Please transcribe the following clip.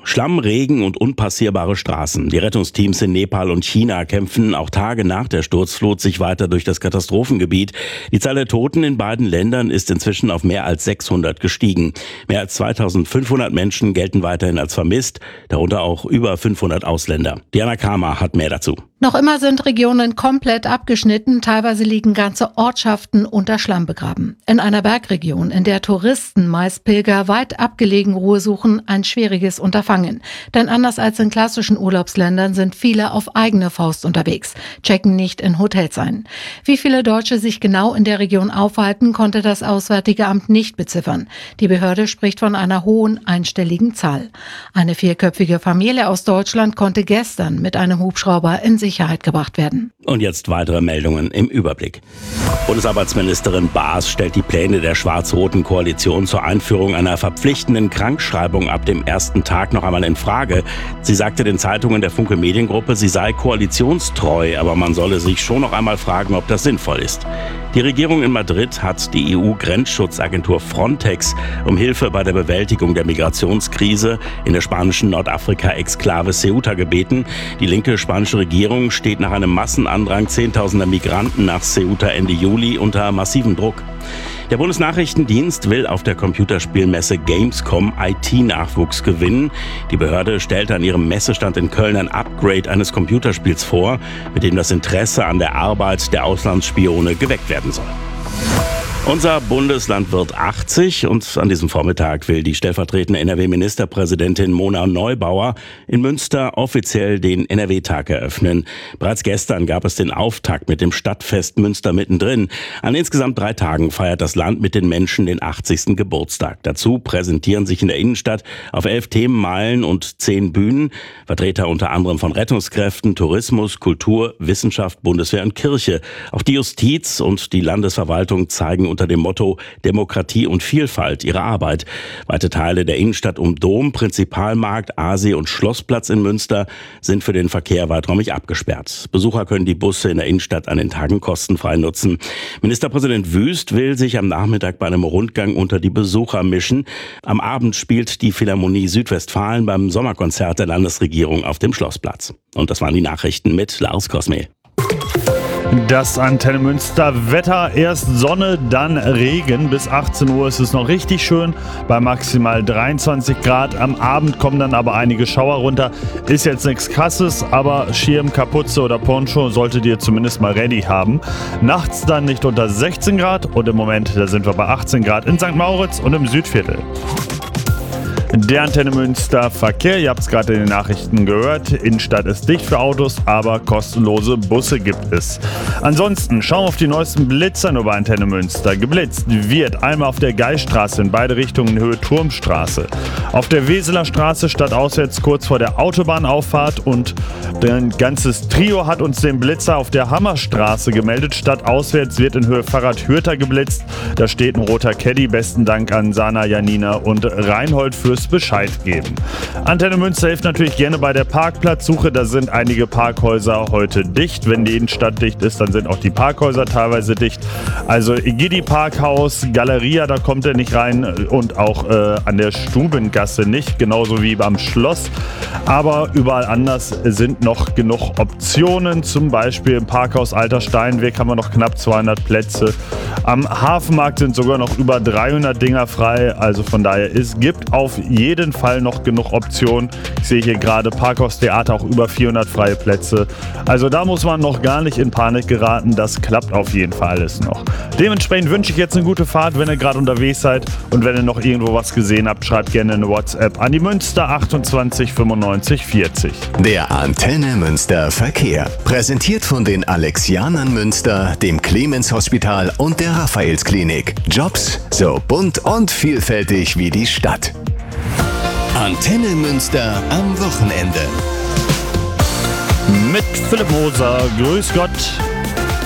Schlamm, Regen und unpassierbare Straßen. Die Rettungsteams in Nepal und China kämpfen auch Tage nach der Sturzflut sich weiter durch das Katastrophengebiet. Die Zahl der Toten in beiden Ländern ist inzwischen auf mehr als 600 gestiegen. Mehr als 2500 Menschen gelten weiterhin als vermisst, darunter auch über 500 Ausländer. Diana Kamer hat mehr dazu. Noch immer sind Regionen komplett abgeschnitten, teilweise liegen ganze Ortschaften unter Schlamm begraben. In einer Bergregion, in der Touristen, meist Pilger, weit abgelegen Ruhe suchen, ein schwieriges Unterfangen. Denn anders als in klassischen Urlaubsländern sind viele auf eigene Faust unterwegs, checken nicht in Hotels ein. Wie viele Deutsche sich genau in der Region aufhalten, konnte das Auswärtige Amt nicht beziffern. Die Behörde spricht von einer hohen einstelligen Zahl. Eine 4-köpfige Familie aus Deutschland konnte gestern mit einem Hubschrauber in Sicherheit gebracht werden. Und jetzt weitere Meldungen im Überblick. Bundesarbeitsministerin Baas stellt die Pläne der schwarz-roten Koalition zur Einführung einer verpflichtenden Krankschreibung ab dem ersten Tag noch einmal in Frage. Sie sagte den Zeitungen der Funke Mediengruppe, sie sei koalitionstreu, aber man solle sich schon noch einmal fragen, ob das sinnvoll ist. Die Regierung in Madrid hat die EU-Grenzschutzagentur Frontex um Hilfe bei der Bewältigung der Migrationskrise in der spanischen Nordafrika-Exklave Ceuta gebeten. Die linke spanische Regierung steht nach einem Massenandrang Zehntausender Migranten nach Ceuta Ende Juli unter massivem Druck. Der Bundesnachrichtendienst will auf der Computerspielmesse Gamescom IT-Nachwuchs gewinnen. Die Behörde stellt an ihrem Messestand in Köln ein Upgrade eines Computerspiels vor, mit dem das Interesse an der Arbeit der Auslandsspione geweckt werden soll. Unser Bundesland wird 80 und an diesem Vormittag will die stellvertretende NRW-Ministerpräsidentin Mona Neubauer in Münster offiziell den NRW-Tag eröffnen. Bereits gestern gab es den Auftakt mit dem Stadtfest Münster mittendrin. An insgesamt 3 Tagen feiert das Land mit den Menschen den 80. Geburtstag. Dazu präsentieren sich in der Innenstadt auf 11 Themenmeilen und 10 Bühnen Vertreter unter anderem von Rettungskräften, Tourismus, Kultur, Wissenschaft, Bundeswehr und Kirche. Auch die Justiz und die Landesverwaltung zeigen unter dem Motto Demokratie und Vielfalt ihre Arbeit. Weite Teile der Innenstadt um Dom, Prinzipalmarkt, Aasee und Schlossplatz in Münster sind für den Verkehr weiträumig abgesperrt. Besucher können die Busse in der Innenstadt an den Tagen kostenfrei nutzen. Ministerpräsident Wüst will sich am Nachmittag bei einem Rundgang unter die Besucher mischen. Am Abend spielt die Philharmonie Südwestfalen beim Sommerkonzert der Landesregierung auf dem Schlossplatz. Und das waren die Nachrichten mit Lars Kosme. Das Antenne Münster Wetter, erst Sonne, dann Regen. Bis 18 Uhr ist es noch richtig schön bei maximal 23 Grad. Am Abend kommen dann aber einige Schauer runter. Ist jetzt nichts Krasses, aber Schirm, Kapuze oder Poncho solltet ihr zumindest mal ready haben. Nachts dann nicht unter 16 Grad und im Moment, da sind wir bei 18 Grad in St. Mauritz und im Südviertel. Der Antenne Münster Verkehr, ihr habt es gerade in den Nachrichten gehört, Innenstadt ist dicht für Autos, aber kostenlose Busse gibt es. Ansonsten schauen wir auf die neuesten Blitzer nur bei Antenne Münster. Geblitzt wird einmal auf der Geiststraße in beide Richtungen in Höhe Turmstraße. Auf der Weseler Straße stadtauswärts kurz vor der Autobahnauffahrt und ein ganzes Trio hat uns den Blitzer auf der Hammerstraße gemeldet. Stadtauswärts wird in Höhe Fahrradhürter geblitzt. Da steht ein roter Caddy. Besten Dank an Sana, Janina und Reinhold fürs Bescheid geben. Antenne Münster hilft natürlich gerne bei der Parkplatzsuche. Da sind einige Parkhäuser heute dicht. Wenn die Innenstadt dicht ist, dann sind auch die Parkhäuser teilweise dicht. Also Egidi Parkhaus, Galeria, da kommt er nicht rein und auch an der Stubengasse nicht, genauso wie beim Schloss. Aber überall anders sind noch genug Optionen. Zum Beispiel im Parkhaus Alter Steinweg haben wir noch knapp 200 Plätze. Am Hafenmarkt sind sogar noch über 300 Dinger frei. Also von daher, es gibt auf jeden Fall noch genug Optionen. Ich sehe hier gerade Parkhaus Theater auch über 400 freie Plätze. Also da muss man noch gar nicht in Panik geraten. Das klappt auf jeden Fall alles noch. Dementsprechend wünsche ich jetzt eine gute Fahrt, wenn ihr gerade unterwegs seid. Und wenn ihr noch irgendwo was gesehen habt, schreibt gerne eine WhatsApp an die Münster 28 95 40. Der Antenne Münster Verkehr. Präsentiert von den Alexianern Münster, dem Clemens Hospital und der Raphaels Klinik. Jobs so bunt und vielfältig wie die Stadt. Antenne Münster am Wochenende. Mit Philipp Moser. Grüß Gott.